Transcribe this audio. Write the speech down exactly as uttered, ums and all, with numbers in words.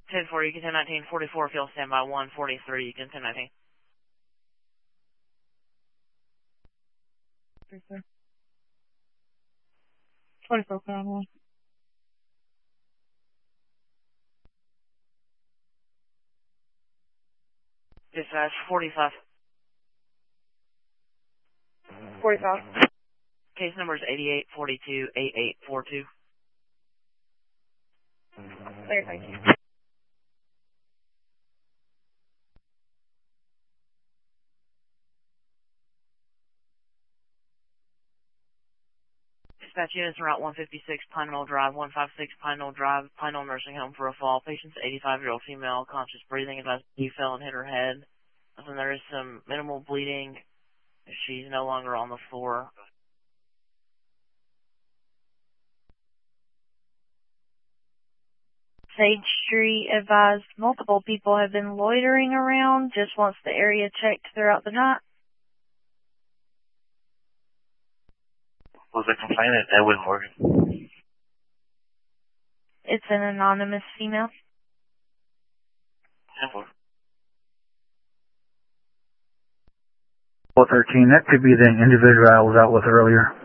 ten four, you can ten nineteen, forty-four, field standby, one forty-three, you can ten nineteen. twenty-four, pound one. Dispatch, forty-five. forty-five. Case number is eighty-eight forty-two eighty-eight forty-two. Okay, thank you. Dispatch units are Route one fifty-six, Pine Knoll Drive, one fifty-six Pine Knoll Drive, Pine Knoll Nursing Home for a fall. Patient's eighty-five-year-old female, conscious breathing, advised you fell and hit her head. And there is some minimal bleeding. She's no longer on the floor. Sage Street advised multiple people have been loitering around, just wants the area checked throughout the night. Was the complainant Edwin Morgan? It's an anonymous female. Simple. four thirteen, that could be the individual I was out with earlier.